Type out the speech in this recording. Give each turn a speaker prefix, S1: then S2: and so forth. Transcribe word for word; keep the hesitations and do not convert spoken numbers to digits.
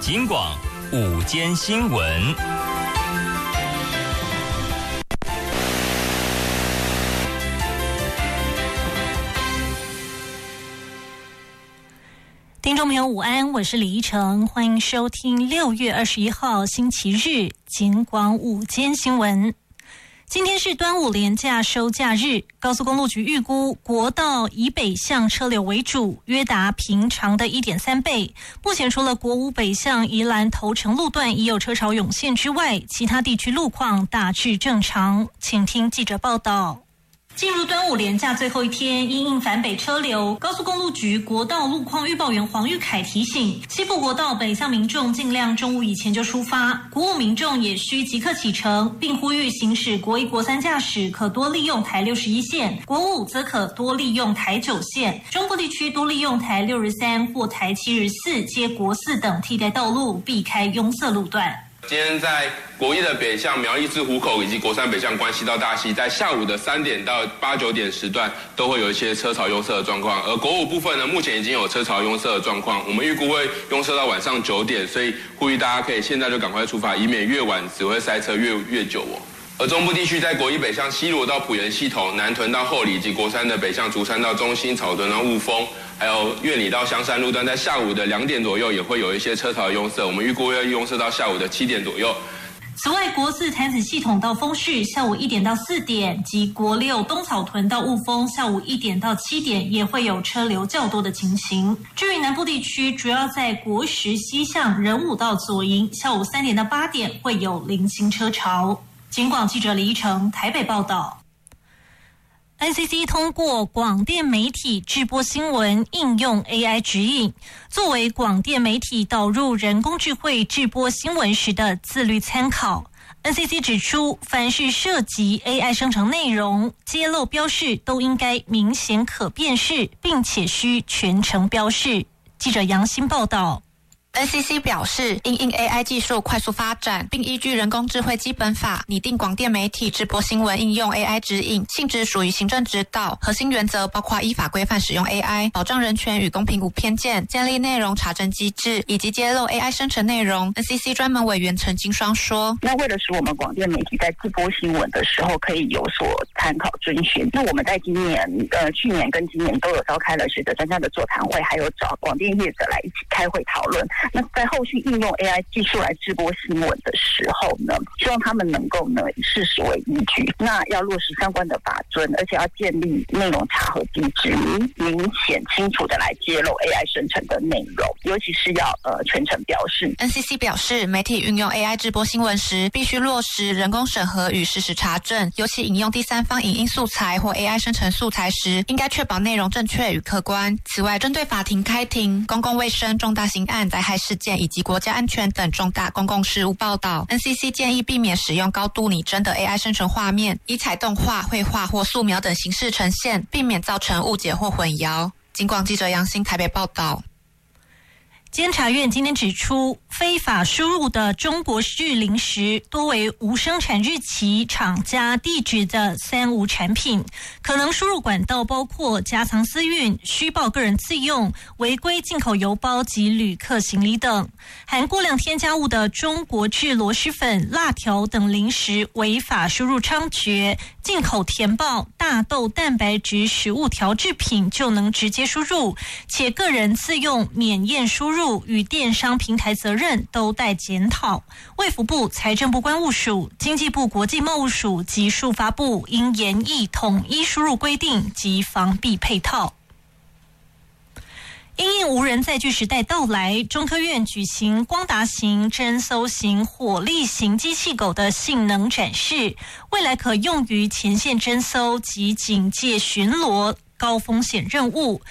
S1: 警广午间新闻。
S2: 听众朋友午安，我是李依晨，欢迎收听六月二十一号星期日警广午间新闻。今天是端午连假收假日，高速公路局预估国道以北向车流为主，约达平常的 一点三 倍。目前除了国五北向宜兰头城路段已有车潮涌现之外，其他地区路况大致正常。请听记者报道。进入端午连假最后一天，因应返北车流，高速公路局国道路况预报员黄玉凯提醒，西部国道北向民众尽量中午以前就出发，国五民众也需即刻启程，并呼吁行驶国一国三驾驶可多利用台六十一线，国五则可多利用台九线，中部地区多利用台六十三或台七十四接国四等替代道路，避开拥塞路段。
S3: 今天在国一的北向苗栗至湖口以及国三北向关西到大溪，在下午的三点到八九点时段都会有一些车潮拥塞的状况，而国五部分呢，目前已经有车潮拥塞的状况，我们预估会拥塞到晚上九点，所以呼吁大家可以现在就赶快出发，以免越晚只会塞车越越久哦。而中部地区在国一北向西螺到埔盐系统、南屯到后里以及国三的北向竹山到中心、草屯到雾峰，还有苑里到香山路段，在下午的两点左右也会有一些车潮拥塞，我们预估要拥塞到下午的七点左右。
S2: 此外，国四潭子系统到丰序下午一点到四点，及国六东草屯到雾峰下午一点到七点也会有车流较多的情形。至于南部地区，主要在国十西向仁武到左营下午三点到八点会有零星车潮。警广记者李依成台北报道。N C C 通过广电媒体制播新闻应用 A I 指引，作为广电媒体导入人工智慧制播新闻时的自律参考。N C C 指出，凡是涉及 A I 生成内容，揭露标示都应该明显可辨识，并且需全程标示。记者杨欣报道。
S4: N C C 表示，因应 A I 技术快速发展，并依据人工智慧基本法拟定广电媒体直播新闻应用 A I 指引，性质属于行政指导，核心原则包括依法规范使用 A I， 保障人权与公平无偏见，建立内容查证机制，以及揭露 A I 生成内容。N C C 专门委员陈金双说：“
S5: 那为了使我们广电媒体在直播新闻的时候可以有所参考遵循，那我们在今年、呃去年跟今年都有召开了学者专家的座谈会，还有找广电业者来一起开会讨论。”那在后续应用 A I 技术来直播新闻的时候呢，希望他们能够呢以事实为依据，那要落实相关的法遵，而且要建立内容查核机制，明显清楚的来揭露 A I 生成的内容，尤其是要呃全程标示。
S4: N C C 表示，媒体运用 A I 直播新闻时，必须落实人工审核与事实查证，尤其引用第三方影音素材或 A I 生成素材时，应该确保内容正确与客观。此外，针对法庭开庭、公共卫生、重大刑案、灾害事件以及国家安全等重大公共事务报道 ，N C C 建议避免使用高度拟真的 A I 生成画面，以彩动画、绘画或素描等形式呈现，避免造成误解或混淆。警广记者杨欣台北报道。
S2: 监察院今天指出，非法输入的中国式零食多为无生产日期、厂家地址的三无产品，可能输入管道包括夹藏私运、虚报个人自用、违规进口邮包及旅客行李等。含过量添加物的中国制螺蛳粉、辣条等零食违法输入猖獗，进口填报大豆蛋白质食物调制品就能直接输入，且个人自用免验输入与电商平台责任都待检讨。卫福部、财政部关务署、经济部国际贸易署及数发部应研议统一输入规定及防弊配套。因应无人载具时代到来，中科院举行光达型、侦搜型、火力型机器狗的性能展示，未来可用于前线侦搜及警戒巡逻高风险任务，